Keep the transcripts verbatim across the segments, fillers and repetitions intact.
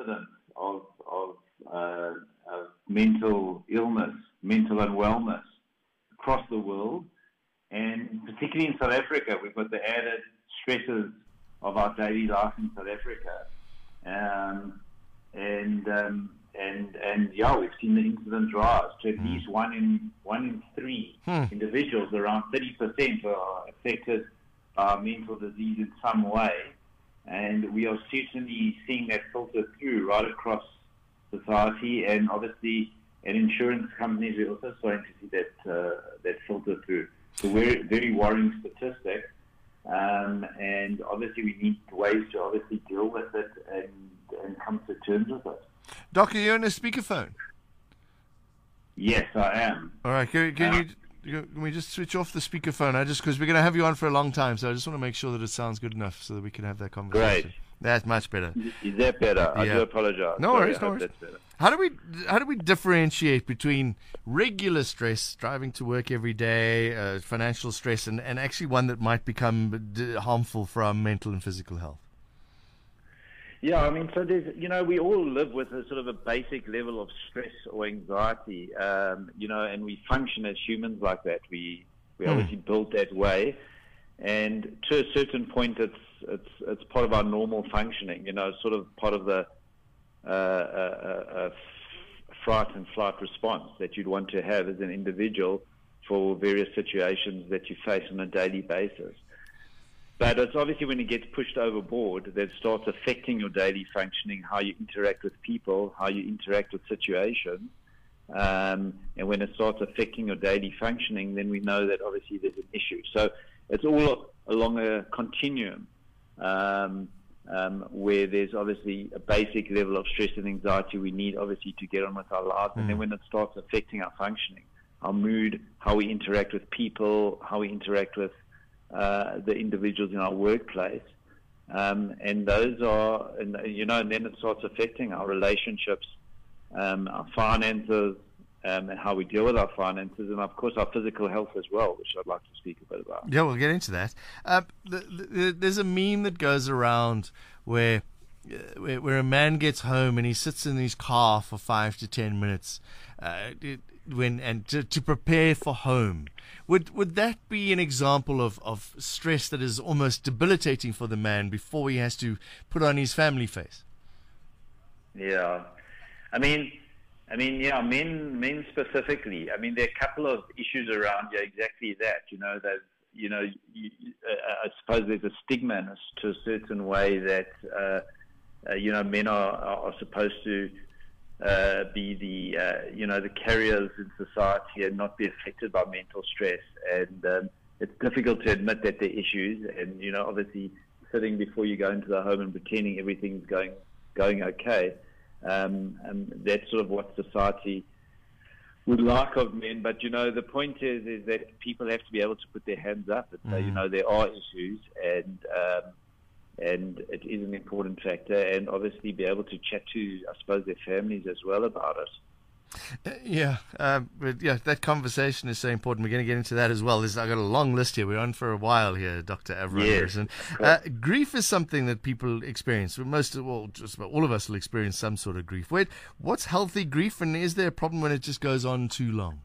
incidence of, of, uh, of mental illness, mental unwellness across the world, and particularly in South Africa, we've got the added stresses of our daily life in South Africa, um, and um, and and yeah, we've seen the incidence rise to at least one in one in three Hmm. individuals. Around thirty percent are affected by mental disease in some way, and we are certainly seeing that filter through right across society, and obviously, at insurance companies, we're also starting to see that uh, that filter through. So very very worrying statistic. Um, and obviously we need ways to obviously deal with it and, and come to terms with it. Doc, are you on a speakerphone? Yes, I am. All right, can, can Uh, you can we just switch off the speakerphone? I just because we're going to have you on for a long time, so I just want to make sure that it sounds good enough so that we can have that conversation. Great. That's much better. Is that better? I Yeah. do apologize. No Sorry, worries, I no hope worries. that's better. How do we how do we differentiate between regular stress, driving to work every day, uh, financial stress, and, and actually one that might become d- harmful for our mental and physical health? Yeah, I mean, so there's, you know, we all live with a sort of a basic level of stress or anxiety, um, you know, and we function as humans like that. We we Hmm. obviously built that way, and to a certain point, it's it's it's part of our normal functioning. You know, sort of part of the uh, uh, uh, fright and flight response that you'd want to have as an individual for various situations that you face on a daily basis. But it's obviously when it gets pushed overboard that starts affecting your daily functioning, how you interact with people, how you interact with situations. Um, and when it starts affecting your daily functioning, then we know that obviously there's an issue. So it's all along a continuum um, um, where there's obviously a basic level of stress and anxiety we need obviously to get on with our lives. Mm. And then when it starts affecting our functioning, our mood, how we interact with people, how we interact with Uh, the individuals in our workplace, um, and those are, and, you know, and then it starts affecting our relationships, um, our finances, um, and how we deal with our finances, and of course our physical health as well, which I'd like to speak a bit about. Yeah, we'll get into that. Uh, the, the, there's a meme that goes around where, where where a man gets home and he sits in his car for five to ten minutes, uh, it, when and to, to prepare for home. Would would that be an example of, of stress that is almost debilitating for the man before he has to put on his family face? Yeah, I mean, I mean, yeah, men, men specifically. I mean, there are a couple of issues around yeah, exactly that. You know, that you know, you, uh, I suppose there's a stigma to a certain way that uh, uh, you know men are are supposed to. Uh, be the uh, you know the carriers in society and not be affected by mental stress, and um, it's difficult to admit that there are issues. And you know, obviously, sitting before you go into the home and pretending everything's going going okay, um, and that's sort of what society would like of men. But you know, the point is is that people have to be able to put their hands up and say, mm. you know, there are issues, and um, And it is an important factor, and obviously be able to chat to, I suppose, their families as well about it. Uh, yeah, um, but yeah, that conversation is so important. We're going to get into that as well. There's, I've got a long list here. We're on for a while here, Doctor Avron Yes, Harrison. Uh, grief is something that people experience. Most of, well, just about all of us will experience some sort of grief. Wait, what's healthy grief, and is there a problem when it just goes on too long?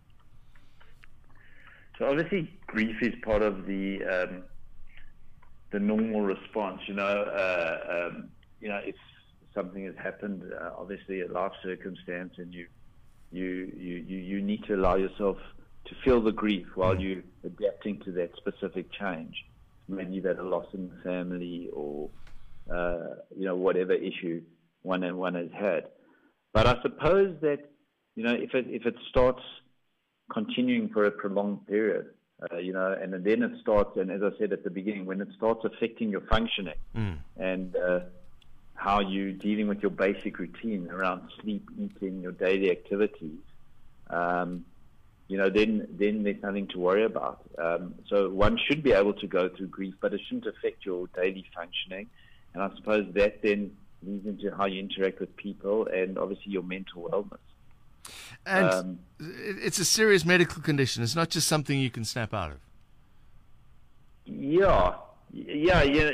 So obviously, grief is part of the um, the normal response. You know, uh, um, you know, if something has happened, uh, obviously a life circumstance, and you, you, you, you, you need to allow yourself to feel the grief while mm. you're adapting to that specific change. Maybe you've had a loss in the family, or uh, you know, whatever issue one and one has had. But I suppose that you know, if it if it starts continuing for a prolonged period. Uh, you know, and then it starts, and as I said at the beginning, when it starts affecting your functioning mm. and uh, how you're dealing with your basic routine around sleep, eating, your daily activities, um, you know, then then there's nothing to worry about. Um, so one should be able to go through grief, but it shouldn't affect your daily functioning. And I suppose that then leads into how you interact with people and obviously your mental wellness. And um, it's a serious medical condition. It's not just something you can snap out of. Yeah, yeah, yeah,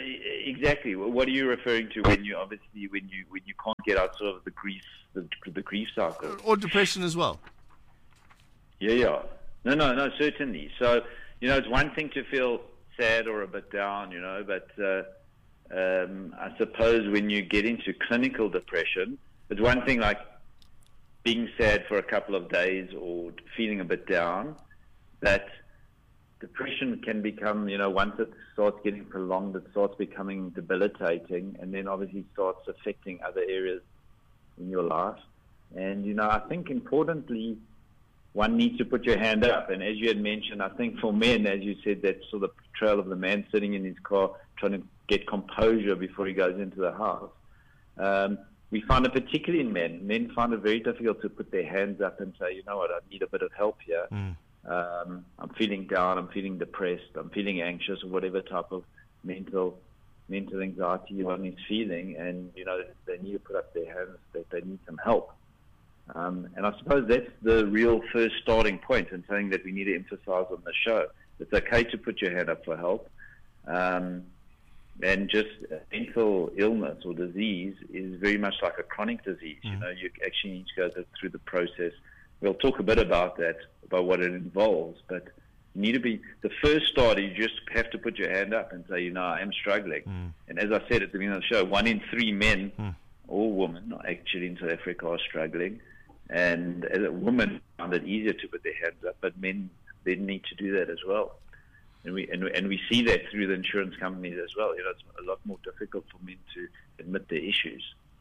exactly. What are you referring to when you obviously when you when you can't get out sort of the grief the, the grief cycle or depression as well? Yeah, yeah. No, no, no. Certainly. So you know, it's one thing to feel sad or a bit down, you know, but uh, um, I suppose when you get into clinical depression, it's one thing like being sad for a couple of days or feeling a bit down, but depression can become, you know, once it starts getting prolonged, it starts becoming debilitating, and then obviously starts affecting other areas in your life. And, you know, I think importantly, one needs to put your hand up. And as you had mentioned, I think for men, as you said, that sort of portrayal of the man sitting in his car trying to get composure before he goes into the house. Um, we find it particularly in men. Men find it very difficult to put their hands up and say, you know what, I need a bit of help here. Mm. Um, I'm feeling down, I'm feeling depressed, I'm feeling anxious, or whatever type of mental mental anxiety one is feeling, and you know they need to put up their hands that they need some help. Um, and I suppose that's the real first starting point, and something that we need to emphasize on the show. It's okay to put your hand up for help, um, and just mental illness or disease is very much like a chronic disease. Mm. You know, you actually need to go through the process. We'll talk a bit about that, about what it involves, but you need to be, the first start, you just have to put your hand up and say, you know, I am struggling. Mm. And as I said at the beginning of the show, one in three men mm. or women actually in South Africa are struggling. And as a woman, find it easier to put their hands up, but men then need to do that as well. And we and, and we see that through the insurance companies as well. You know, it's a lot more difficult for men to admit their issues.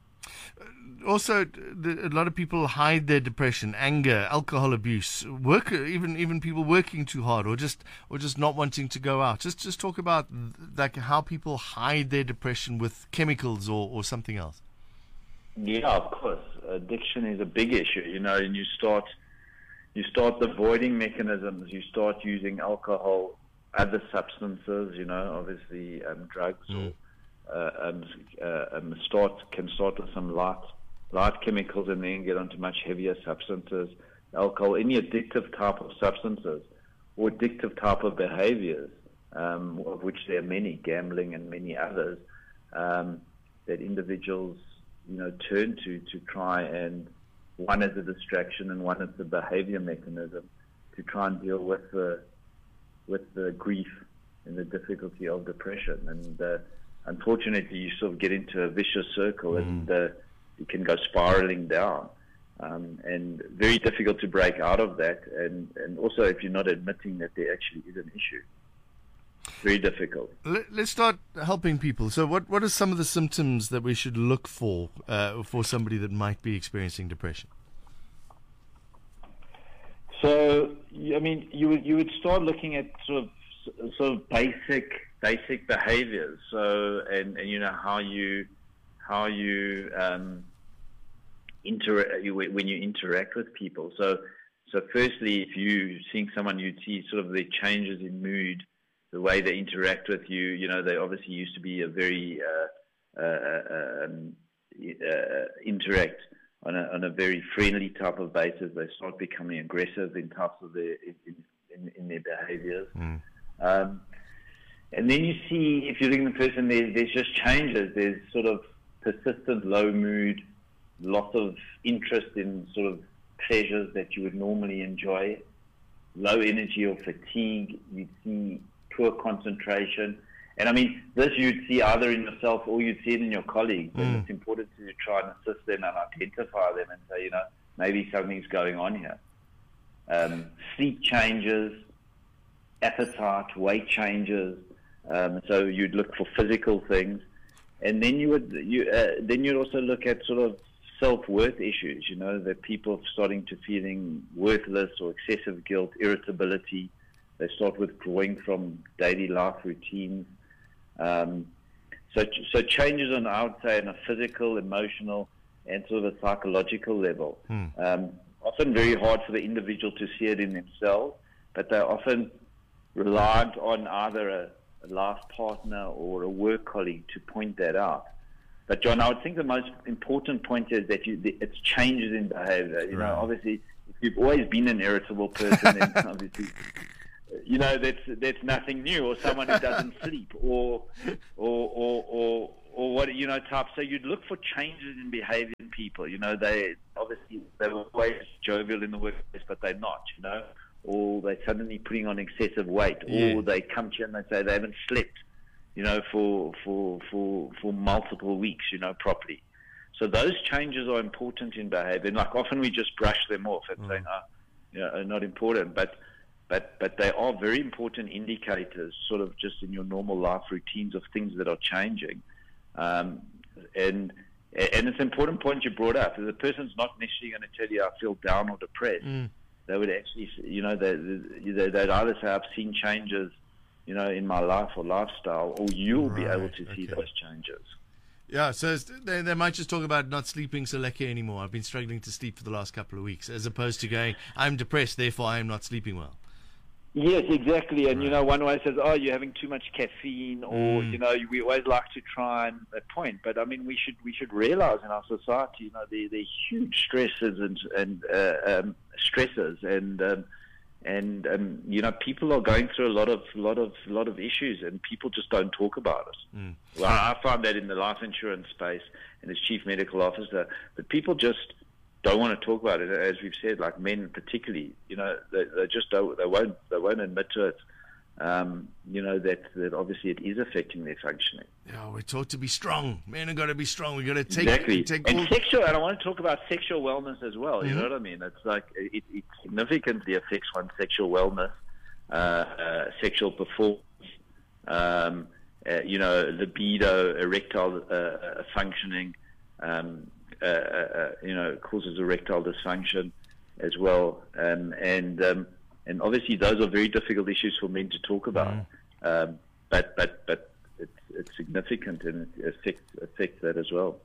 Also, the, a lot of people hide their depression, anger, alcohol abuse, work, even even people working too hard, or just or just not wanting to go out. Just just talk about like how people hide their depression with chemicals or, or something else. Yeah, of course. Addiction is a big issue, you know, and you start you start avoiding mechanisms. You start using alcohol, other substances, you know, obviously um, drugs mm. or. Uh, and, uh, and start can start with some light, light chemicals, and then get onto much heavier substances, alcohol, any addictive type of substances, or addictive type of behaviors, um, of which there are many, gambling and many others, um, that individuals, you know, turn to to try and one as a distraction and one as a behavior mechanism to try and deal with the with the grief and the difficulty of depression. And uh, unfortunately, you sort of get into a vicious circle, mm. and uh, you can go spiraling down, um, and very difficult to break out of that. And, and also, if you're not admitting that there actually is an issue, very difficult. Let's start helping people. So, what, what are some of the symptoms that we should look for uh, for somebody that might be experiencing depression? So, I mean, you would you would start looking at sort of sort of basic. basic behaviors, so and, and you know how you how you um, inter you, when you interact with people. So so firstly, if you seeing someone, you see sort of their changes in mood, the way they interact with you. You know, they obviously used to be a very uh, uh, um, uh, interact on a on a very friendly type of basis. They start becoming aggressive in types of their in, in, in their behaviors. Mm. Um, And then you see, if you're looking at the person, there's, there's just changes. There's sort of persistent low mood, lots of interest in sort of pleasures that you would normally enjoy, low energy or fatigue. You'd see poor concentration. And I mean, this you'd see either in yourself or you'd see it in your colleagues. Mm. And it's important to try and assist them and identify them and say, you know, maybe something's going on here. Um, sleep changes, appetite, weight changes. Um, so you'd look for physical things, and then you would you uh, then you'd also look at sort of self-worth issues. You know, that people are starting to feeling worthless or excessive guilt, irritability. They start withdrawing from daily life routines. Um, so so changes on, I would say, on a physical, emotional, and sort of a psychological level. Hmm. Um, often very hard for the individual to see it in themselves, but they're often reliant on either a a life partner or a work colleague to point that out. But John, I would think the most important point is that you, it's changes in behavior. You right. know, obviously, if you've always been an irritable person, then obviously you know, that's that's nothing new, or someone who doesn't sleep, or or or or or what, you know, type. So you'd look for changes in behavior in people. You know, they obviously they were always jovial in the workplace, but they're not. You know, or they're suddenly putting on excessive weight, Yeah. or they come to you and they say they haven't slept, you know, for for for for multiple weeks, you know, properly. So those changes are important in behavior. And like often we just brush them off and mm. saying, oh, you know, are not important, but. But but they are very important indicators, sort of just in your normal life routines, of things that are changing. Um, and and it's an important point you brought up. The person's not necessarily going to tell you, I feel down or depressed. Mm. They would actually, you know, they, they, they'd either say, I've seen changes, you know, in my life or lifestyle, or you'll right. be able to see okay. those changes. Yeah, so they, they might just talk about not sleeping so lekker anymore. I've been struggling to sleep for the last couple of weeks, as opposed to going, I'm depressed, therefore I am not sleeping well. Yes, exactly. And, right. you know, one way says, oh, you're having too much caffeine, or, mm. you know, we always like to try and that point. But, I mean, we should we should realize in our society, you know, the the huge stresses and, and uh, um, stresses and, um, and um, you know, people are going through a lot of lot of, lot of issues, and people just don't talk about it. Mm. Well, I find that in the life insurance space and as chief medical officer, that people just don't want to talk about it, as we've said, like men particularly, you know, they, they just don't, they won't, they won't admit to it, um, you know, that, that obviously it is affecting their functioning. Yeah, we're taught to be strong. Men have got to be strong. We've got to take... Exactly. Take and all... sexual, and I want to talk about sexual wellness as well, mm-hmm. you know what I mean? It's like, it, it significantly affects one's sexual wellness, uh, uh, sexual performance, um, uh, you know, libido, erectile uh, uh, functioning, um, Uh, uh, you know, causes erectile dysfunction as well, um, and um, and obviously those are very difficult issues for men to talk about. Mm. Um, but but but it's it's significant, and it affects affects that as well.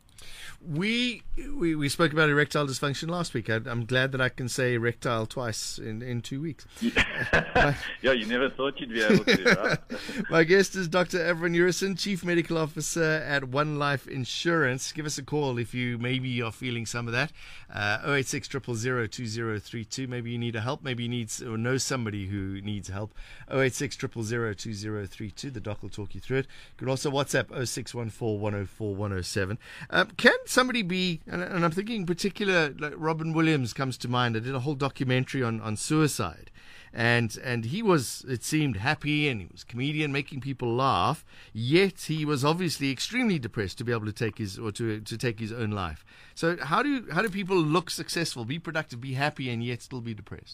We, we we spoke about erectile dysfunction last week. I, I'm glad that I can say erectile twice in, in two weeks. Yeah, yeah, you never thought you'd be able to, right? My guest is Doctor Avron Urison, Chief Medical Officer at One Life Insurance. Give us a call if you maybe are feeling some of that. Uh, oh eight six, zero zero zero, two zero three two. Maybe you need a help. Maybe you need or know somebody who needs help. oh eight six, zero zero zero, two zero three two. The doc will talk you through it. You can also WhatsApp oh six one four, one oh four, one oh seven. Um, can somebody be, and, and I'm thinking in particular, like Robin Williams comes to mind. I did a whole documentary on, on suicide, and and he was, it seemed, happy, and he was a comedian making people laugh, yet he was obviously extremely depressed to be able to take his, or to to take his own life. So how do how do people look successful, be productive, be happy, and yet still be depressed?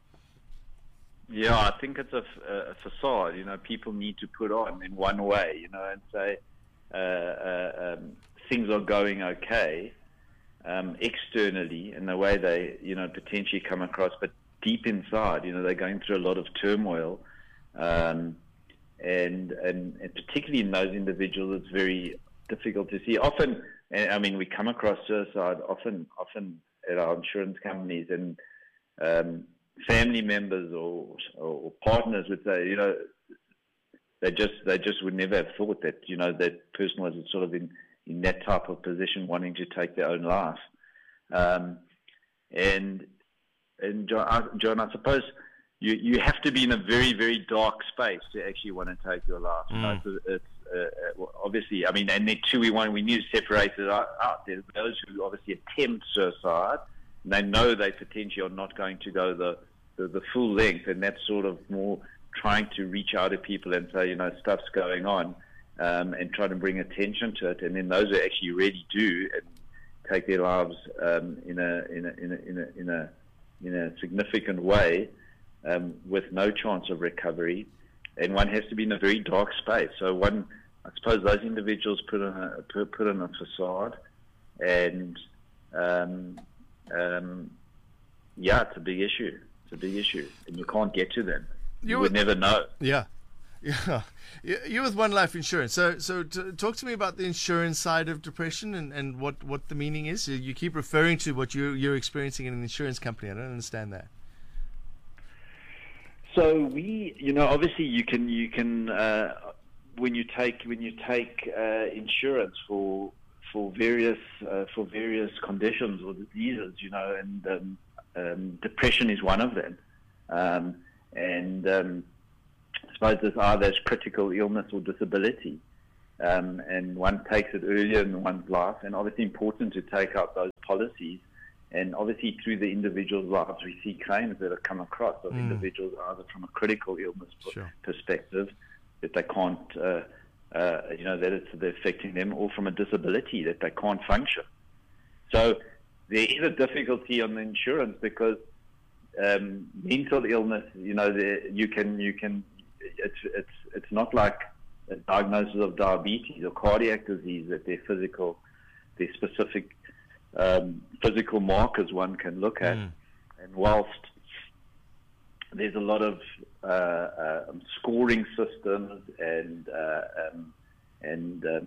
Yeah, I think it's a, a facade, you know, people need to put on in one way, you know, and say, uh, uh, um, things are going okay um, externally in the way they, you know, potentially come across, but deep inside, you know, they're going through a lot of turmoil, um, and, and and particularly in those individuals, it's very difficult to see. Often, I mean, we come across suicide often, often at our insurance companies, and um, family members or or partners would say, you know, they just they just would never have thought that, you know, that person was sort of in in that type of position, wanting to take their own life. Um, and and John I, John, I suppose you you have to be in a very, very dark space to actually want to take your life. Mm. You know, it's, it's uh, obviously, I mean, and then too, we want we need to separate it out. out. There's those who obviously attempt suicide, and they know they potentially are not going to go the, the, the full length, and that's sort of more trying to reach out to people and say, you know, stuff's going on. Um, and try to bring attention to it, and then those who actually really do and take their lives um, in, a, in, a, in, a, in a in a in a significant way, um, with no chance of recovery, and one has to be in a very dark space. So one, I suppose, those individuals put on a put, put on a facade, and um, um, yeah, it's a big issue. It's a big issue, and you can't get to them. You, you would never know. Yeah. Yeah, you're with One Life Insurance. So, so to, talk to me about the insurance side of depression and, and what, what the meaning is. You keep referring to what you're, you're experiencing in an insurance company. I don't understand that. So we, you know, obviously you can you can uh, when you take when you take uh, insurance for for various uh, for various conditions or diseases, you know, and um, um, depression is one of them, um, and um, I suppose there's either as critical illness or disability. Um, and one takes it earlier in one's life, and obviously important to take out those policies. And obviously through the individual's lives, we see claims that have come across of mm. individuals either from a critical illness sure. perspective, that they can't, uh, uh, you know, that it's they're affecting them, or from a disability, that they can't function. So there is a difficulty on the insurance because um, mental illness, you know, the, you can, you can, it's, it's, it's not like a diagnosis of diabetes or cardiac disease that they're physical, they're specific um, physical markers one can look at. Mm. And whilst there's a lot of uh, uh, scoring systems and uh, um, and um,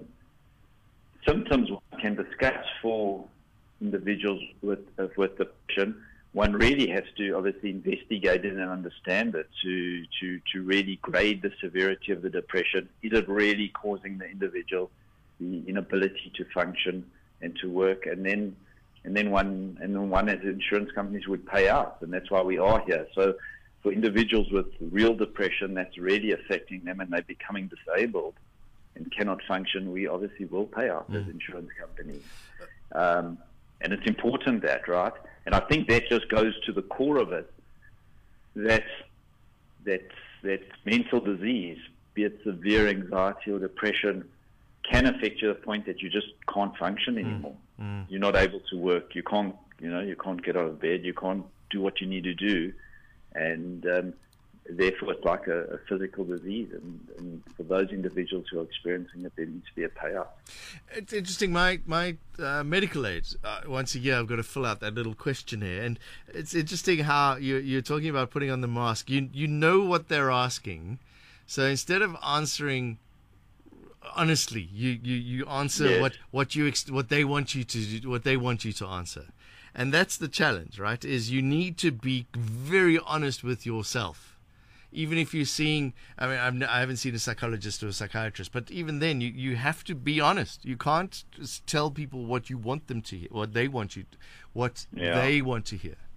symptoms one can discuss for individuals with uh, with depression, one really has to obviously investigate it and understand it to, to, to really grade the severity of the depression. Is it really causing the individual the inability to function and to work? And then and then one and then one as insurance companies would pay out, and that's why we are here. So for individuals with real depression that's really affecting them and they're becoming disabled and cannot function, we obviously will pay out mm. as insurance companies. Um, and it's important that, right? And I think that just goes to the core of it, that that that mental disease, be it severe anxiety or depression, can affect you to the point that you just can't function anymore. Mm. Mm. You're not able to work. You can't, you know, you can't get out of bed. You can't do what you need to do, and um, therefore it's like a, a physical disease. And, and for those individuals who are experiencing it, there needs to be a payout. It's interesting. My my uh, medical aid, uh, once a year I've got to fill out that little questionnaire, and it's interesting how you, you're talking about putting on the mask. You you know what they're asking, so instead of answering honestly, you, you, you answer yes. what what you ex- what they want you to do, what they want you to answer, and that's the challenge, right? Is you need to be very honest with yourself. Even if you're seeing, I mean, I've, I haven't seen a psychologist or a psychiatrist, but even then, you, you have to be honest. You can't just tell people what you want them to hear, what they want you, to, what yeah. they want to hear.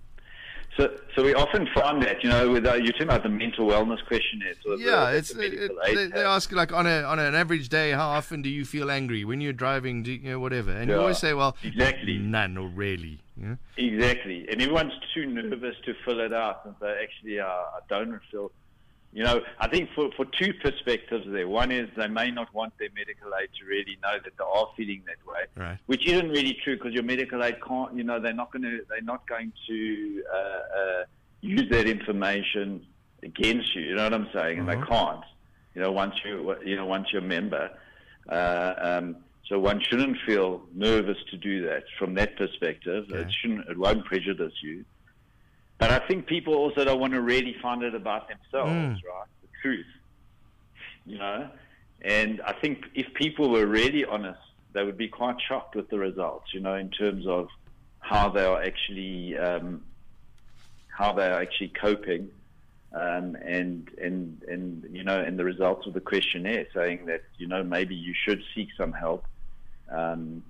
So, so we often find that, you know, with uh, you're talking about the mental wellness questionnaire. Sort of yeah, the, it's the it, they, they ask like on a on an average day, how often do you feel angry when you're driving, do, you know, whatever, and yeah, you always say, well, exactly, none or rarely. Yeah? Exactly, and everyone's too nervous to fill it out, and say, actually, uh, I don't feel. You know, I think for, for two perspectives there. One is they may not want their medical aid to really know that they are feeling that way, right. which isn't really true because your medical aid can't. You know, they're not going to. They're not going to uh, uh, use that information against you. You know what I'm saying? Uh-huh. And they can't. You know, once you you know once you're a member, uh, um, so one shouldn't feel nervous to do that from that perspective. Okay. It shouldn't. It won't prejudice you. But I think people also don't want to really find it about themselves, mm. right? The truth, you know? And I think if people were really honest, they would be quite shocked with the results, you know, in terms of how they are actually, um, how they are actually coping, um, and, and, and, you know, and the results of the questionnaire saying that, you know, maybe you should seek some help, um,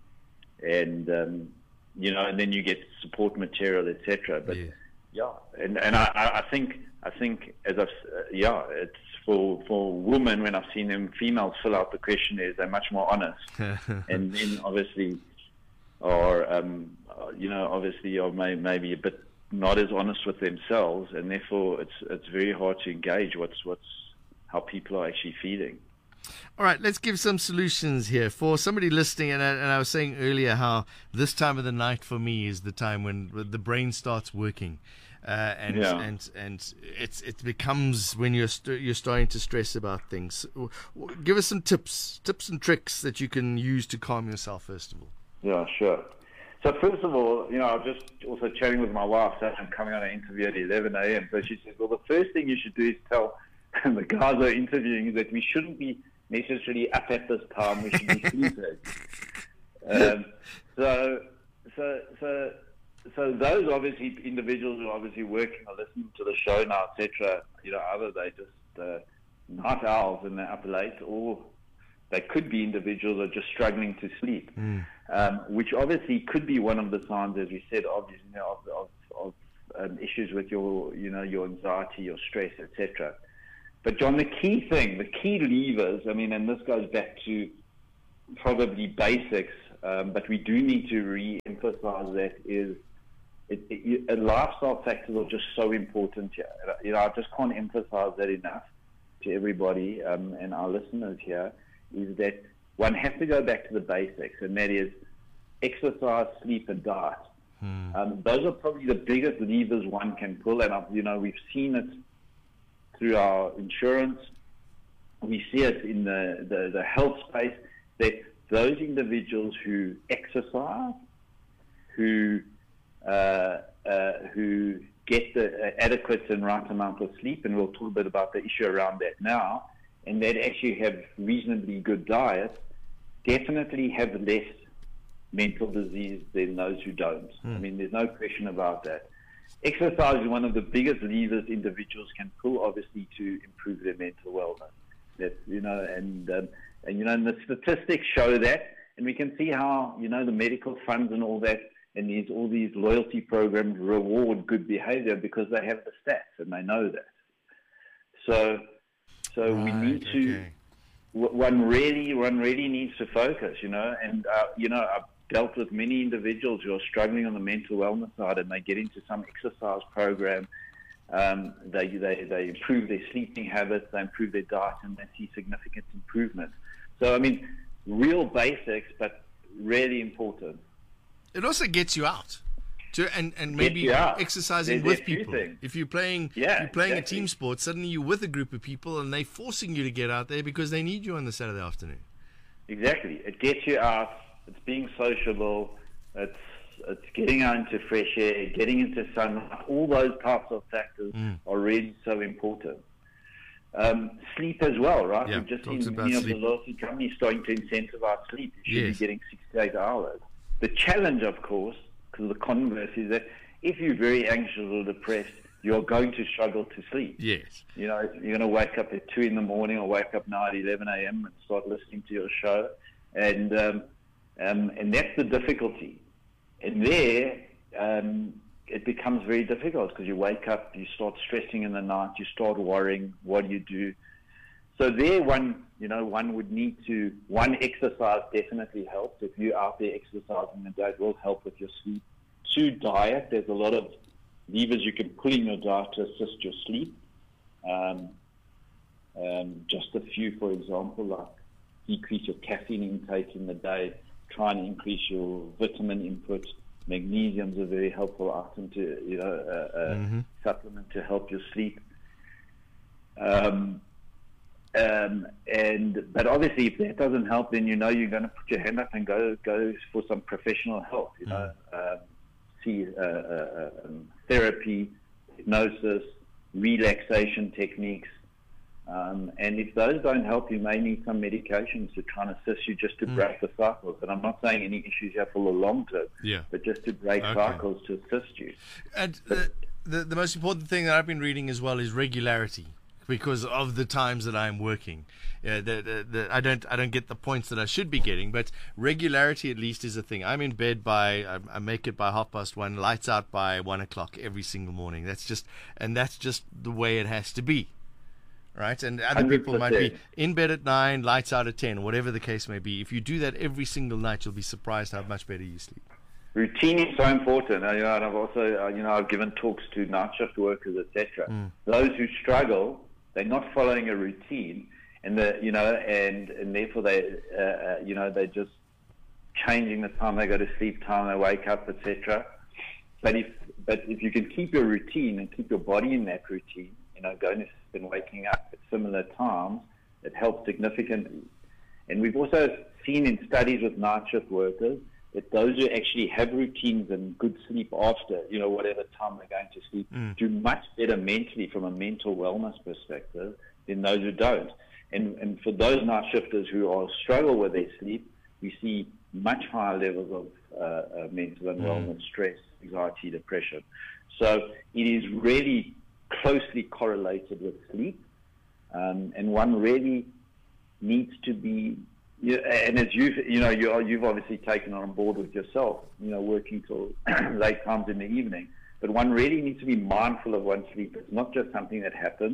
and, um, you know, and then you get support material, et cetera. But yeah. Yeah, and and I, I think I think as I've uh, yeah, it's for for women when I've seen them females fill out the questionnaires, they're much more honest, and then obviously, or um, you know, obviously, or may, maybe a bit not as honest with themselves, and therefore it's it's very hard to engage what's what's how people are actually feeling. All right, let's give some solutions here for somebody listening. And I, and I was saying earlier how this time of the night for me is the time when the brain starts working, uh, and yeah. and and it's it becomes when you're st- you're starting to stress about things. Give us some tips, tips and tricks that you can use to calm yourself. First of all. Yeah, sure. So first of all, you know, I was just also chatting with my wife. So I'm coming on an interview at eleven a.m. So she says, well, the first thing you should do is tell the guys who are interviewing that we shouldn't be necessarily up at this time. We should be sleeping. um, so, so, so, so those obviously individuals who are obviously working or listening to the show now, et cetera. You know, either they just uh, night owls and they're up late, or they could be individuals who are just struggling to sleep, mm. um, which obviously could be one of the signs, as we said, of you know, of, of, of um, issues with your, you know, your anxiety, your stress, et cetera. but John, the key thing, the key levers, I mean, and this goes back to probably basics, um, but we do need to re-emphasize that is it, it, it, lifestyle factors are just so important here. You know, I just can't emphasize that enough to everybody um, and our listeners here, is that one has to go back to the basics, and that is exercise, sleep, and diet. Hmm. Um, those are probably the biggest levers one can pull, and I've, you know, we've seen it through our insurance. We see it in the, the, the health space, that those individuals who exercise, who uh, uh, who get the adequate and right amount of sleep, and we'll talk a bit about the issue around that now, and that actually have reasonably good diets, definitely have less mental disease than those who don't. Hmm. I mean, there's no question about that. Exercise is one of the biggest levers individuals can pull, obviously, to improve their mental wellness. That, you know, and um, and you know, and the statistics show that, and we can see how, you know, the medical funds and all that, and these all these loyalty programs reward good behavior because they have the stats and they know that. So, so right, we need to. Okay. One really, one really needs to focus, you know, and uh, you know, I've dealt with many individuals who are struggling on the mental wellness side, and they get into some exercise program. Um, they, they they improve their sleeping habits, they improve their diet, and they see significant improvement. So, I mean, real basics, but really important. It also gets you out, to and, and maybe exercising There's, with people. Things. If you're playing, yeah, if you're playing exactly. a team sport, suddenly you're with a group of people, and they're forcing you to get out there because they need you on the Saturday afternoon. Exactly, it gets you out. It's being sociable. It's it's getting out into fresh air, getting into sunlight. All those types of factors mm. are really so important. Um, sleep as well, right? Yeah, We've just talks seen about many of sleep. the loyalty companies starting to incentivize sleep. You should yes. be getting six to eight hours. The challenge, of course, because of the converse, is that if you're very anxious or depressed, you're going to struggle to sleep. Yes. You know, you're going to wake up at two in the morning or wake up now at eleven a.m. and start listening to your show. And um, um, and that's the difficulty. And there, um, it becomes very difficult because you wake up, you start stressing in the night, you start worrying, what do you do? So there, one, you know, one would need to, one, exercise definitely helps. If you're out there exercising a day, it will help with your sleep. Two, diet. There's a lot of levers you can pull in your diet to assist your sleep. Um, um, just a few, for example, like decrease your caffeine intake in the day, try and increase your vitamin input. Magnesium is a very helpful item to, you know, uh, uh, mm-hmm. supplement to help your sleep. Um, um, and but obviously, if that doesn't help, then you know you're going to put your hand up and go go for some professional help. You know, mm. um, see uh, uh, um, therapy, hypnosis, relaxation techniques. Um, and if those don't help, you may need some medications to try and assist you just to mm. break the cycles. And I'm not saying any issues have for the long term, yeah. but just to break okay. cycles to assist you. And the, the, the most important thing that I've been reading as well is regularity, because of the times that I'm working. Yeah, the, the, the, I don't I don't get the points that I should be getting, but regularity at least is a thing. I'm in bed by, I, I make it by half past one, lights out by one o'clock every single morning. That's just, and that's just the way it has to be. Right, and other people might be in bed at nine, lights out at ten, whatever the case may be. If you do that every single night, you'll be surprised how much better you sleep. Routine is so important. You know, and I've also, you know, I've given talks to night shift workers, et cetera. Mm. Those who struggle, they're not following a routine, and the, you know, and and therefore they, uh, you know, they're just changing the time they go to sleep, time they wake up, et cetera. But if but if you can keep your routine and keep your body in that routine, you know, going to and waking up at similar times, it helps significantly. And we've also seen in studies with night shift workers that those who actually have routines and good sleep after, you know, whatever time they're going to sleep, mm. do much better mentally from a mental wellness perspective than those who don't. And and for those night shifters who are struggle with their sleep, we see much higher levels of uh, uh, mental and mm. wellness, stress, anxiety, depression. So it is really closely correlated with sleep, um, and one really needs to be, you know, and as you've, you know, you, you've obviously taken on board with yourself, you know, working till late times in the evening, but one really needs to be mindful of one's sleep. It's not just something that happens.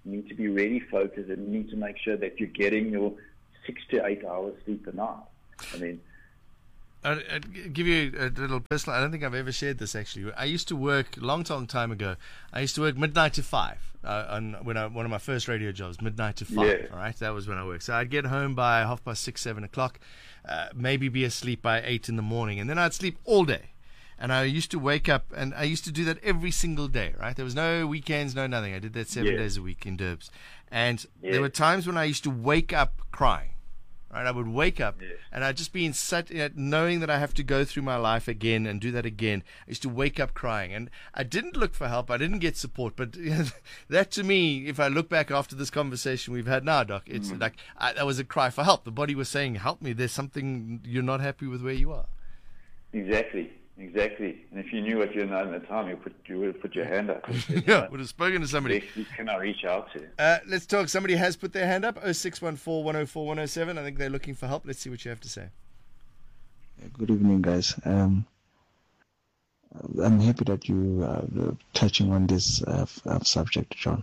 You need to be really focused, and you need to make sure that you're getting your six to eight hours sleep a night. I mean, I'd, I'd give you a little personal. I don't think I've ever shared this actually. I used to work a long, long time ago. I used to work midnight to five uh, on when I, one of my first radio jobs, midnight to five. Yeah. All right, that was when I worked. So I'd get home by half past six, seven o'clock, uh, maybe be asleep by eight in the morning, and then I'd sleep all day. And I used to wake up, and I used to do that every single day, right? There was no weekends, no nothing. I did that seven Yeah. days a week in Derbs. And Yeah. there were times when I used to wake up crying, right? I would wake up, Yeah. and I'd just be in such, you know, knowing that I have to go through my life again and do that again. I used to wake up crying. And I didn't look for help. I didn't get support. But you know, that to me, if I look back after this conversation we've had now, Doc, it's Mm. like I, that was a cry for help. The body was saying, help me. There's something, you're not happy with where you are. Exactly, exactly. And if you knew what you know at the time, you put you would have put your hand up. Yeah, would have spoken to somebody. Who can I reach out to? Uh, let's talk. Somebody has put their hand up. oh six one four, one oh four, one oh seven. I think they're looking for help. Let's see what you have to say. Good evening, guys. Um, I'm happy that you are touching on this uh, subject, John.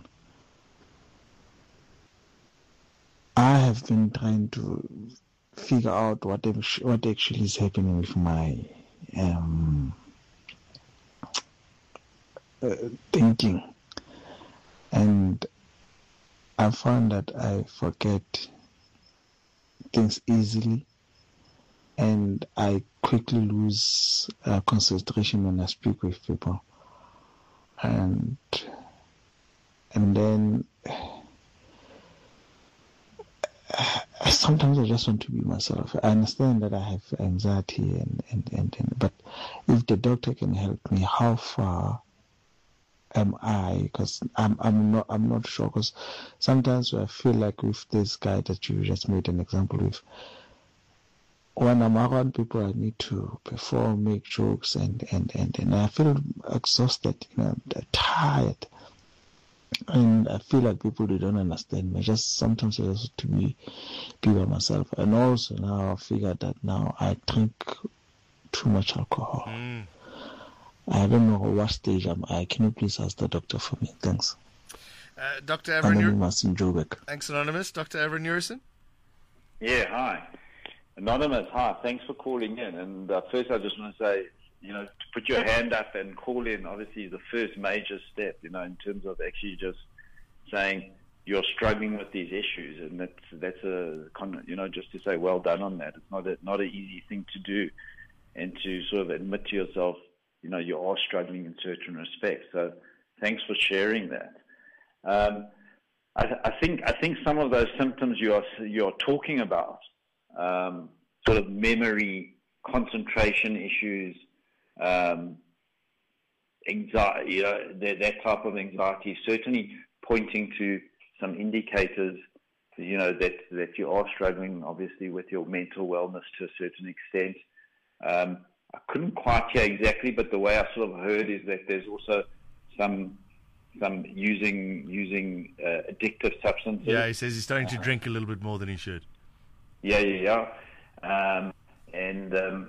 I have been trying to figure out what what actually is happening with my um, uh, thinking, and I found that I forget things easily, and I quickly lose uh, concentration when I speak with people, and and then sometimes I just want to be myself. I understand that I have anxiety, and, and, and, and but if the doctor can help me, how far am I? Because I'm I'm not I'm not sure. Because sometimes I feel like with this guy that you just made an example with, when I'm around people, I need to perform, make jokes, and and and, and I feel exhausted, you know, tired. And I feel like people, they don't understand me. Just sometimes I just to be, be by myself. And also now I figured that now I drink too much alcohol. Mm. I don't know what stage I'm at. Can you please ask the doctor for me? Thanks. Uh, Doctor Avron, Anonymous in Joburg. Thanks, Anonymous. Doctor Avron Urison? Yeah, hi. Anonymous, hi. Thanks for calling in. And uh, first I just want to say, you know, to put your hand up and call in, obviously, is the first major step, you know, in terms of actually just saying you're struggling with these issues. And that's, that's a, you know, just to say well done on that. It's not a, not an easy thing to do, and to sort of admit to yourself, you know, you are struggling in certain respects. So thanks for sharing that. Um, I, I think I think some of those symptoms you are you are talking about, um, sort of memory, concentration issues, um, anxiety, you know, that, that type of anxiety is certainly pointing to some indicators, you know, that that you are struggling, obviously, with your mental wellness to a certain extent. Um, I couldn't quite hear exactly, but the way I sort of heard is that there's also some some using using uh, addictive substances. Yeah, he says he's starting to drink a little bit more than he should. Yeah, yeah, yeah. Um, and um,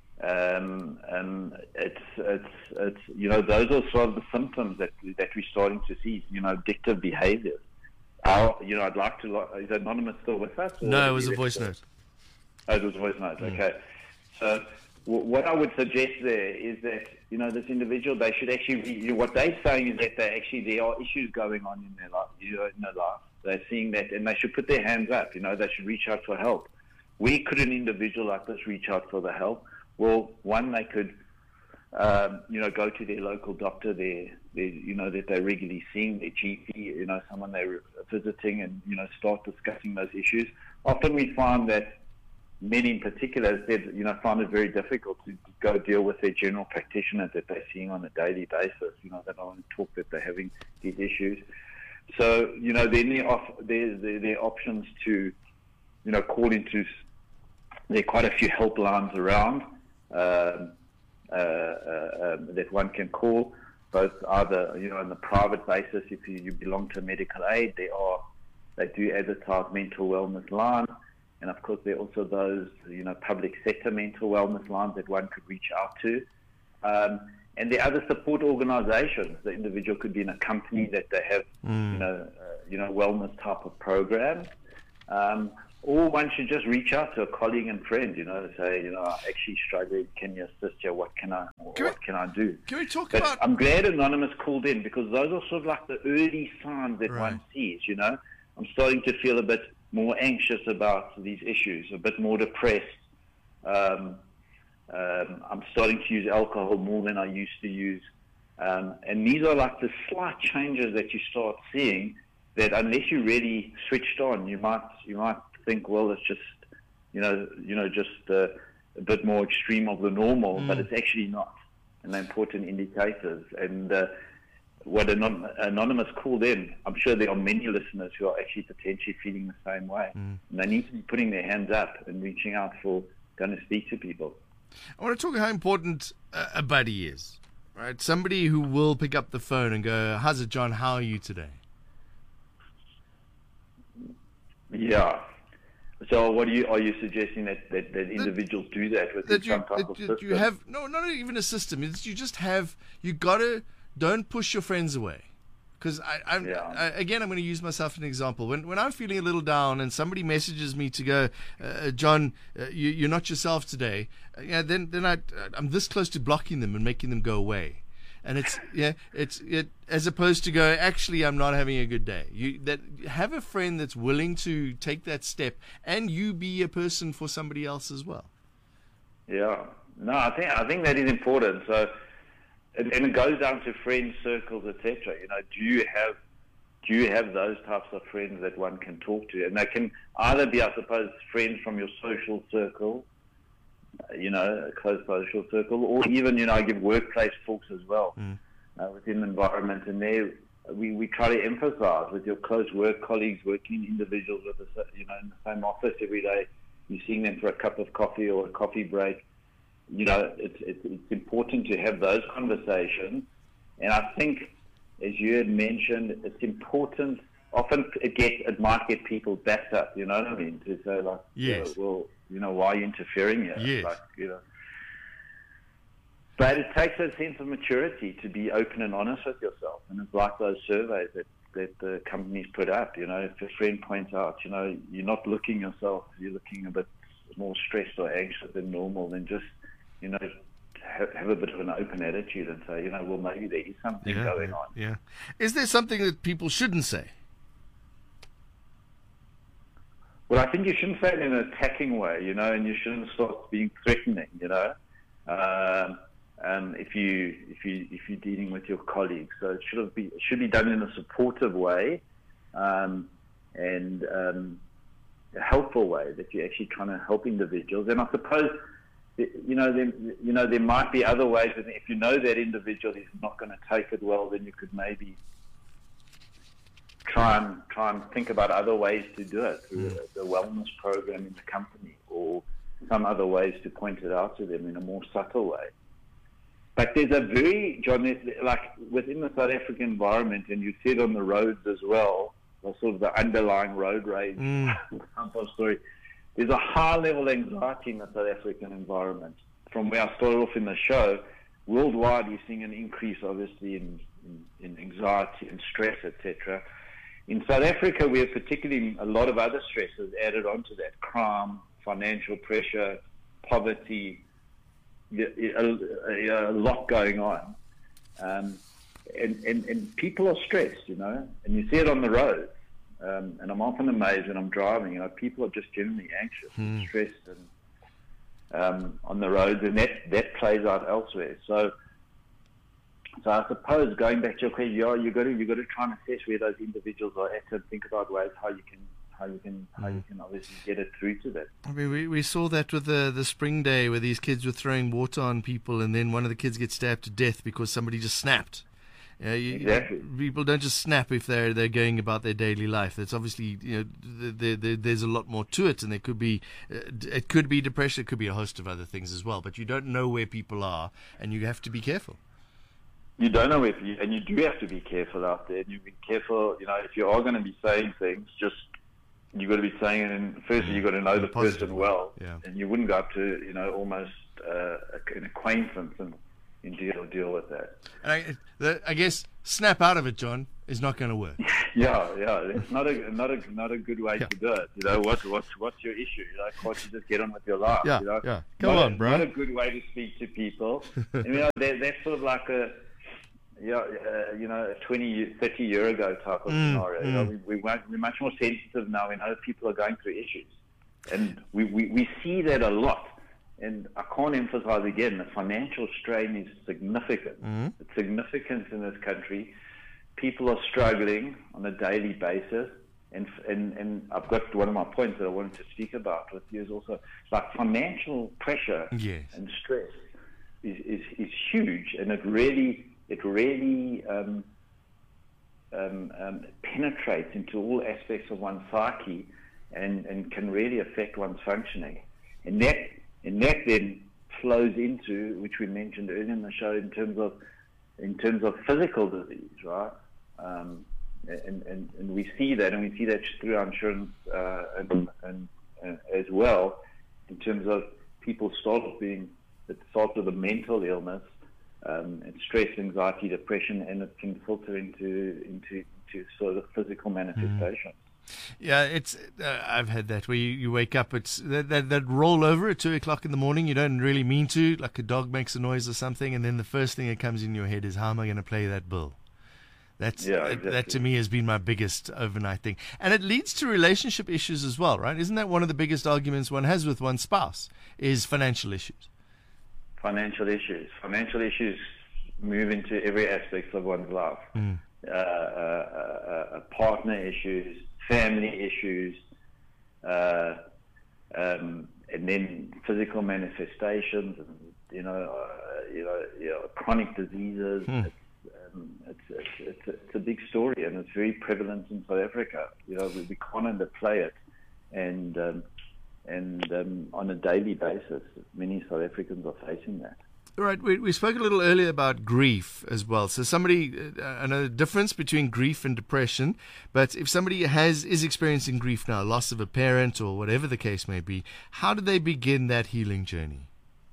um, um, it's it's it's you know, those are sort of the symptoms that that we're starting to see. You know, addictive behaviours. I'll, you know, I'd like to. Is Anonymous still with us? No, it was a voice note. Oh, it was a voice note. Mm. Okay. So w- what I would suggest there is that, you know, this individual, they should actually be, you know, what they're saying is that they actually, there are issues going on in their life, you know, in their life. They're seeing that, and they should put their hands up, you know, they should reach out for help. Where could an individual like this reach out for the help? Well, one, they could, um, you know, go to their local doctor, their, their, you know, that they're regularly seeing, their G P, you know, someone they're visiting, and, you know, start discussing those issues. Often we find that men in particular, as said, you know, find it very difficult to go deal with their general practitioner that they're seeing on a daily basis. You know, they don't want to talk that they're having these issues. So, you know, then there are, there, there, there are options to, you know, call into, there are quite a few helplines around um, uh, uh, um, that one can call, both either, you know, on the private basis, if you, you belong to medical aid, they are, they do advertise mental wellness lines. And of course, there are also those, you know, public sector mental wellness lines that one could reach out to. Um, and there are other support organizations. The individual could be in a company that they have, mm. you know, you know, wellness type of program. Um, or one should just reach out to a colleague and friend, you know, to say, you know, I actually struggle. Can you assist you? What can I, can what we, can I do? Can we talk but about? I'm glad Anonymous called in, because those are sort of like the early signs that right. one sees, you know. I'm starting to feel a bit more anxious about these issues, a bit more depressed. Um, um, I'm starting to use alcohol more than I used to use. Um, and these are like the slight changes that you start seeing that unless you're really switched on, you might you might think, well, it's just, you know, you know, just uh, a bit more extreme of the normal, mm. but it's actually not. And they're important indicators. And uh, what Anon- Anonymous called in, I'm sure there are many listeners who are actually potentially feeling the same way. Mm. And they need to be putting their hands up and reaching out for going to speak to people. I want to talk how important uh, a buddy is, right? Somebody who will pick up the phone and go, how's it, John? How are you today? Yeah. So what are you are you suggesting that, that, that individuals that, do that with that you, some type that of you, system? You have no, not even a system. It's you just have you gotta don't push your friends away. Because I, I'm yeah. I, again, I'm going to use myself as an example. When when I'm feeling a little down and somebody messages me to go, uh, John, uh, you, you're not yourself today. Uh, yeah, then then I I'm this close to blocking them and making them go away. And it's yeah, it's it as opposed to go, actually, I'm not having a good day. You that have a friend that's willing to take that step, and you be a person for somebody else as well. Yeah, no, I think I think that is important. So, and, and it goes down to friend circles, et cetera. You know, do you have do you have those types of friends that one can talk to, and they can either be, I suppose, friends from your social circle, you know, a close social circle, or even, you know, I give workplace talks as well mm. uh, within the environment. And there we, we try to emphasize with your close work colleagues, working individuals with the, you know, in the same office every day, you're seeing them for a cup of coffee or a coffee break. You know, it's, it's, it's important to have those conversations. And I think, as you had mentioned, it's important. Often it gets, it might get people backed up, you know what I mean? To say, like, yes. uh, well, you know, why are you interfering here? Yes. Like, you know. But it takes a sense of maturity to be open and honest with yourself. And it's like those surveys that, that the companies put up, you know, if a friend points out, you know, you're not looking yourself, you're looking a bit more stressed or anxious than normal, then just, you know, have, have a bit of an open attitude and say, you know, well, maybe there is something yeah, going yeah, on. Yeah. Is there something that people shouldn't say? Well, I think you shouldn't say it in an attacking way, you know, and you shouldn't start being threatening, you know, um, um, if you if you if you're dealing with your colleagues. So it should be it should be done in a supportive way, um, and um, a helpful way that you're actually trying to help individuals. And I suppose, you know, there, you know, there might be other ways. And if you know that individual is not going to take it well, then you could maybe try and try and think about other ways to do it through mm. the wellness program in the company, or some other ways to point it out to them in a more subtle way. But there's a very, John, like within the South African environment, and you see it on the roads as well, or sort of the underlying road rage mm. type of story. There's a high level of anxiety in the South African environment. From where I started off in the show, worldwide you're seeing an increase, obviously, in, in, in anxiety and stress, et cetera. In South Africa, we have particularly a lot of other stresses added onto that: crime, financial pressure, poverty, a, a, a lot going on. Um, and, and, and people are stressed, you know, and you see it on the road. Um, and I'm often amazed when I'm driving, you know, people are just generally anxious hmm. and stressed and um, on the roads, and that, that plays out elsewhere. So, So I suppose, going back to your question, yeah, you got to you got to try and assess where those individuals are at and think about ways how you can how you can how you can obviously get it through to them. I mean, we we saw that with the the spring day where these kids were throwing water on people, and then one of the kids gets stabbed to death because somebody just snapped. You know, you, exactly. People don't just snap if they're they're going about their daily life. It's obviously, you know, there, there, there's a lot more to it, and there could be uh, it could be depression, it could be a host of other things as well. But you don't know where people are, and you have to be careful. You don't know if you, and you do have to be careful out there. And you be careful, you know, if you are going to be saying things, just you got to be saying it. In, firstly, you got to know the person well, yeah. and you wouldn't go up to, you know, almost uh, an acquaintance and in deal deal with that. And I, the, I guess snap out of it, John, is not going to work. Yeah, yeah, it's not a not a not a good way Yeah. to do it. You know, what what's what's your issue? You know, can't you just get on with your life? Yeah, you know? yeah. Come not on, a, bro. Not a good way to speak to people. And, you know, they're, they're sort of like a yeah, uh, you know, a twenty, thirty year ago type of Mm, scenario. You know, mm. we, we want- we're much more sensitive now. We know people are going through issues, and we, we, we see that a lot. And I can't emphasize again, the financial strain is significant. Mm. It's significant in this country. People are struggling on a daily basis. And, and and I've got one of my points that I wanted to speak about with you is also like financial pressure Yes. and stress is, is, is huge, and it really it really um, um, um, penetrates into all aspects of one's psyche and, and can really affect one's functioning. And that and that then flows into, which we mentioned earlier in the show, in terms of in terms of physical disease, right? Um, and, and, and we see that, and we see that through our insurance uh, and, and, and as well, in terms of people start with being, it starts with a mental illness, um, and stress, anxiety, depression, and it can filter into into, into sort of physical manifestations. Yeah, it's. Uh, I've had that where you, you wake up. It's that, that that roll over at two o'clock in the morning. You don't really mean to, like a dog makes a noise or something, and then the first thing that comes in your head is, how am I going to play that bill? That's Yeah, that, exactly. that to me has been my biggest overnight thing, and it leads to relationship issues as well, right? Isn't that one of the biggest arguments one has with one's spouse is financial issues? Financial issues. Financial issues move into every aspect of one's life. Mm. Uh, uh, uh, uh, partner issues, family issues, uh, um, and then physical manifestations, and you know, uh, you know, you know, chronic diseases. Hmm. It's, um, it's, it's, it's, a, it's a big story, and it's very prevalent in South Africa. You know, we, we can't underplay it, and um, and um, on a daily basis, many South Africans are facing that. All right, we, we spoke a little earlier about grief as well. So somebody, uh, I know the difference between grief and depression, but if somebody has is experiencing grief now, loss of a parent or whatever the case may be, how do they begin that healing journey?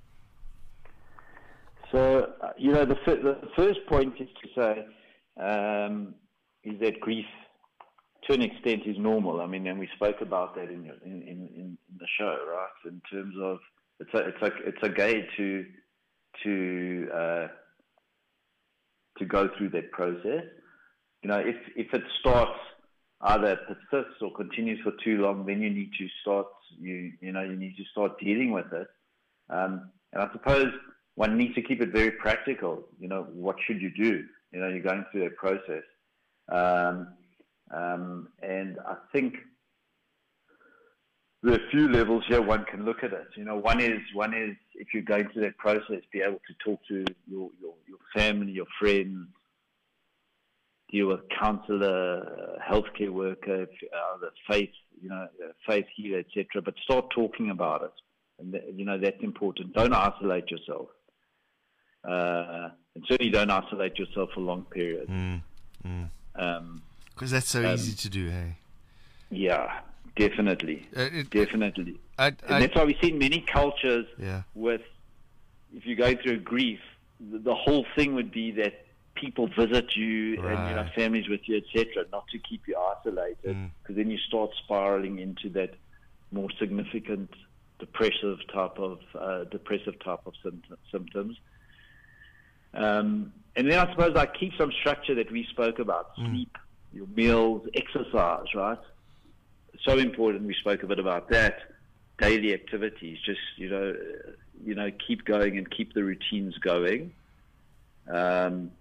So, uh, you know, the, f- the first point is to say um, is that grief, to an extent, is normal. I mean, and we spoke about that in in, in, in the show, right? In terms of it's a it's a it's a guide to to uh, to go through that process. You know, if if it starts either persists or continues for too long, then you need to start you you know you need to start dealing with it. Um, and I suppose one needs to keep it very practical. You know, what should you do? You know, you're going through that process. Um, um, and I think there are a few levels here one can look at it. You know, one is one is if you're going through that process, be able to talk to your your, your family, your friends, deal with counsellor, uh, healthcare worker, uh, the faith, you know, uh, faith healer, et cetera. But start talking about it, and th- you know that's important. Don't isolate yourself, uh, and certainly don't isolate yourself for long periods. Mm, mm. Um, Because that's so Um, easy to do, hey? yeah, definitely, Uh, it, definitely. I, And I, that's why we see in many cultures yeah. with, if you go through grief, the, the whole thing would be that people visit you and you know Right. families with you, et cetera, not to keep you isolated, Mm. because then you start spiraling into that more significant depressive type of uh, depressive type of symptom, symptoms. Um, and then I suppose like keep some structure that we spoke about: Mm. sleep, your meals, exercise, right? So important. We spoke a bit about that. Daily activities, just you know, uh, you know, keep going and keep the routines going. Um,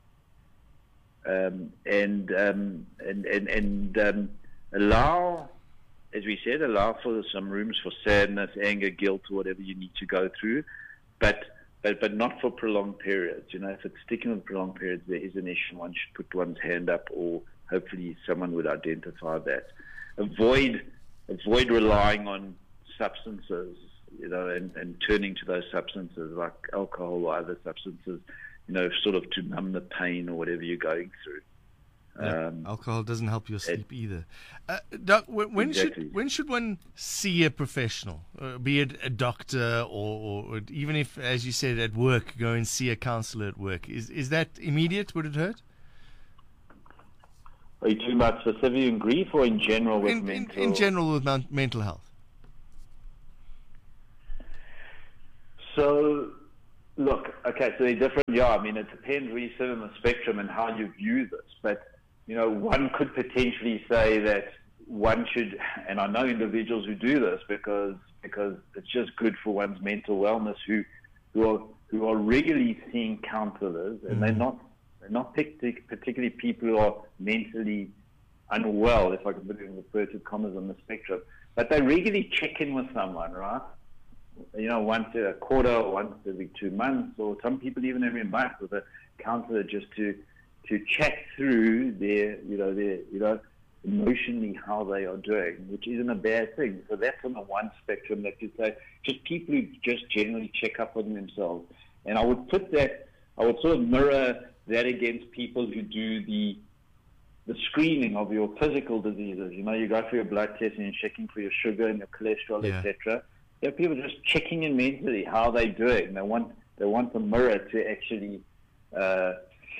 um, and, um, and and and um, allow, as we said, allow for some rooms for sadness, anger, guilt, or whatever you need to go through, but but but not for prolonged periods. You know, if it's sticking with prolonged periods, there is an issue. One should put one's hand up, or hopefully someone would identify that. Avoid avoid relying on substances, you know, and, and turning to those substances like alcohol or other substances, you know, sort of to numb the pain or whatever you're going through. Yeah. Um, Alcohol doesn't help your sleep it, either. Uh, doc, when, when exactly. should when should one see a professional, uh, be it a doctor or, or even if, as you said, at work, go and see a counselor at work? Is is that immediate? Would it hurt? Are you talking about specifically in grief or in general with in, mental? In, in general with mon- mental health. So, look, okay, so they're different. Yeah, I mean, it depends where you sit on the spectrum and how you view this. But, you know, one could potentially say that one should, and I know individuals who do this because because it's just good for one's mental wellness, who who are who are regularly seeing counselors, and mm-hmm. they're not they're not particularly people who are mentally unwell, if I can put it in inverted commas on the spectrum, but they regularly check in with someone, right? You know, once a quarter, or once every two months, or some people even every month with a counselor just to to chat through their, you know, their, you know, emotionally how they are doing, which isn't a bad thing. So that's on the one spectrum that you say, just people who just generally check up on themselves. And I would put that, I would sort of mirror that against people who do the the screening of your physical diseases. You know, you go for your blood test and you're checking for your sugar and your cholesterol, yeah. et cetera. There are people just checking in mentally how they're doing. They want they want the mirror to actually uh,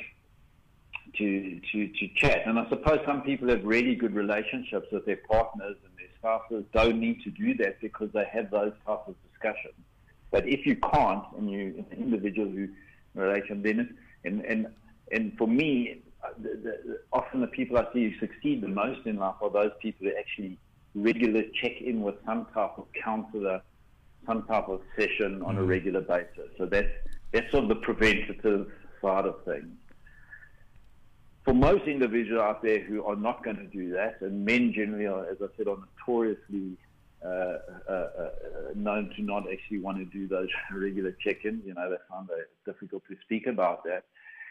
to to to chat. And I suppose some people have really good relationships with their partners and their spouses don't need to do that because they have those types of discussions. But if you can't, and you an individual who relation, then and and and for me, the, the, often the people I see who succeed the most in life are those people who actually regularly check in with some type of counselor, some type of session on a regular basis. So that's that's sort of the preventative side of things. For most individuals out there who are not going to do that, and men generally are, as I said, are notoriously uh, uh, uh, known to not actually want to do those regular check-ins. You know, they find it difficult to speak about that.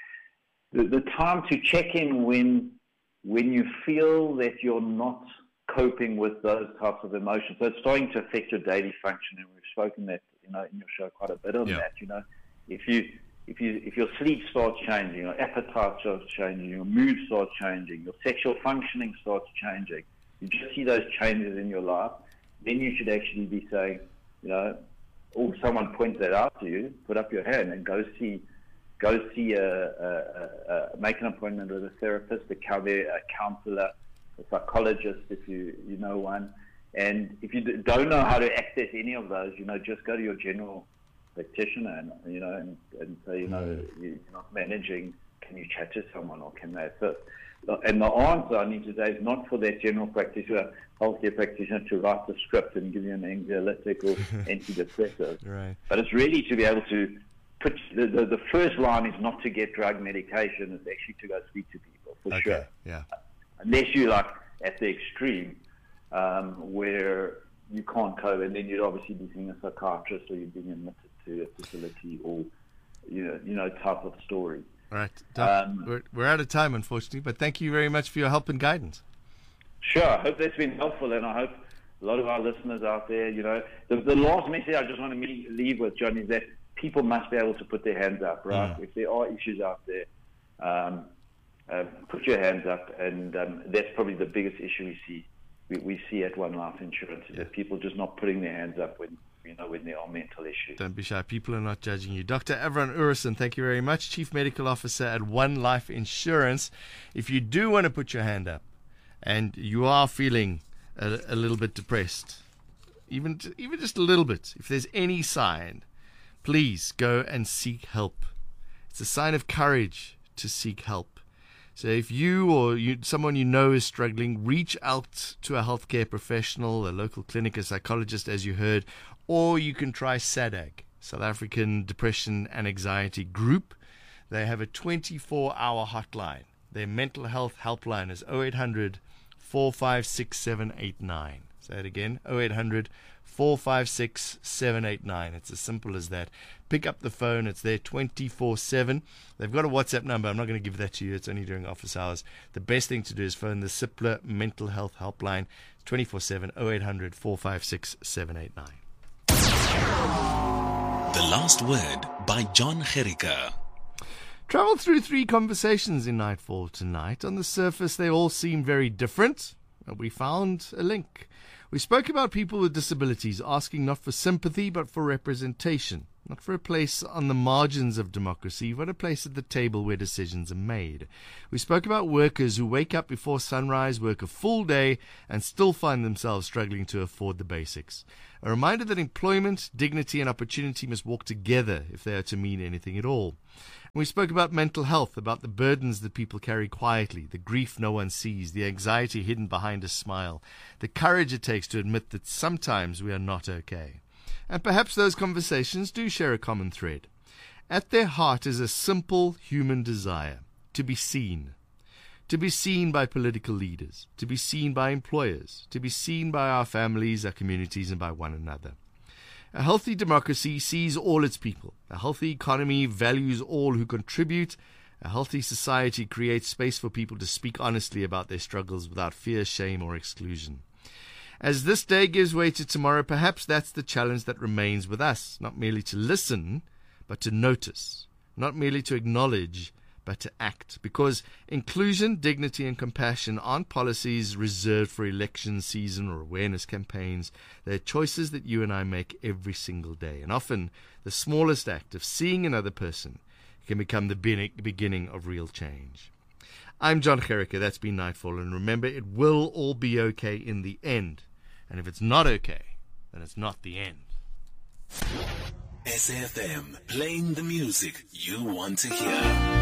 The, the time to check in when when you feel that you're not coping with those types of emotions. So it's starting to affect your daily function, and we've spoken that, you know, in your show quite a bit on yeah. that. You know, if you if you if your sleep starts changing, your appetite starts changing, your mood starts changing, your sexual functioning starts changing, you just see those changes in your life, then you should actually be saying, you know, or someone points that out to you, put up your hand and go see. Go see a, a, a, a make an appointment with a therapist, a, a counselor, a psychologist, if you you know one. And if you don't know how to access any of those, you know, just go to your general practitioner and you know and, and say, you know, you're not managing. Can you chat to someone, or can they assist? And the answer I need to say is not for that general practitioner, healthcare practitioner, to write the script and give you an anxiolytic or antidepressant. Right. But it's really to be able to. Put, the, the, the first line is not to get drug medication, it's actually to go speak to people, for okay, sure. Yeah. Unless you're like at the extreme um, where you can't cope, and then you'd obviously be seeing a psychiatrist or you're being admitted to a facility or, you know, you know type of story. All right. Doc, um, we're, we're out of time, unfortunately, but thank you very much for your help and guidance. Sure. I hope that's been helpful, and I hope a lot of our listeners out there, you know, the, the last message I just want to leave with, John, is that people must be able to put their hands up, right? Mm. If there are issues out there, um, uh, put your hands up, and um, that's probably the biggest issue we see. We, we see at One Life Insurance is yeah. that people just not putting their hands up when you know when there are mental issues. Don't be shy. People are not judging you. Doctor Avron Ourison, thank you very much, Chief Medical Officer at One Life Insurance. If you do want to put your hand up, and you are feeling a, a little bit depressed, even even just a little bit, if there's any sign, please go and seek help. It's a sign of courage to seek help. So if you or you, someone you know is struggling, reach out to a healthcare professional, a local clinic, a psychologist, as you heard, or you can try SADAG, South African Depression and Anxiety Group. They have a twenty-four hour hotline. Their mental health helpline is oh eight hundred, four five six, seven eight nine. Say it again, oh eight hundred, four five six, seven eight nine. It's as simple as that. Pick up the phone. It's there twenty-four seven. They've got a WhatsApp number. I'm not going to give that to you. It's only during office hours. The best thing to do is phone the Cipla Mental Health Helpline, twenty-four seven, oh eight hundred, four five six, seven eight nine. The Last Word by John Gericke. Travel through three conversations in Nightfall tonight. On the surface, they all seem very different, but we found a link. We spoke about people with disabilities asking not for sympathy, but for representation. Not for a place on the margins of democracy, but a place at the table where decisions are made. We spoke about workers who wake up before sunrise, work a full day, and still find themselves struggling to afford the basics. A reminder that employment, dignity, and opportunity must walk together if they are to mean anything at all. And we spoke about mental health, about the burdens that people carry quietly, the grief no one sees, the anxiety hidden behind a smile, the courage it takes to admit that sometimes we are not okay. And perhaps those conversations do share a common thread. At their heart is a simple human desire to be seen. To be seen by political leaders, to be seen by employers, to be seen by our families, our communities, and by one another. A healthy democracy sees all its people. A healthy economy values all who contribute. A healthy society creates space for people to speak honestly about their struggles without fear, shame, or exclusion. As this day gives way to tomorrow, perhaps that's the challenge that remains with us, not merely to listen, but to notice, not merely to acknowledge, but to act. Because inclusion, dignity, and compassion aren't policies reserved for election season or awareness campaigns. They're choices that you and I make every single day. And often, the smallest act of seeing another person can become the beginning of real change. I'm John Gericke. That's been Nightfall. And remember, it will all be okay in the end. And if it's not okay, then it's not the end. S F M, playing the music you want to hear.